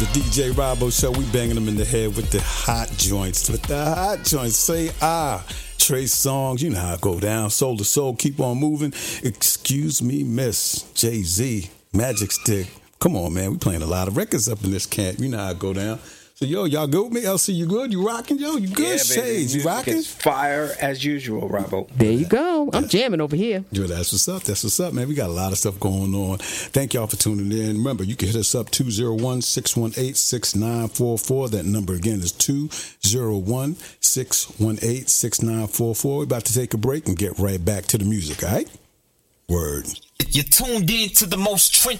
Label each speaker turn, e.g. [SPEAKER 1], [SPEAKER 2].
[SPEAKER 1] The DJ Robbo Show, we banging them in the head with the hot joints. With the hot joints, say Trey Songz, you know how it go down. Soul to Soul, keep on moving. Excuse me, Miss Jay-Z, Magic Stick. Come on, man, we playing a lot of records up in this camp. You know how it go down. So, yo, y'all good with me? LC, you good? You rocking, yo? You good?
[SPEAKER 2] Yeah,
[SPEAKER 1] Shades, you rocking?
[SPEAKER 2] It's fire as usual, Robbo.
[SPEAKER 3] There you go. I'm jamming over here.
[SPEAKER 1] Yo, that's what's up. That's what's up, man. We got a lot of stuff going on. Thank y'all for tuning in. Remember, you can hit us up 201-618-6944. That number again is 201-618-6944. We're about to take a break and get right back to the music, all right? Word.
[SPEAKER 4] You're tuned in to the most trendy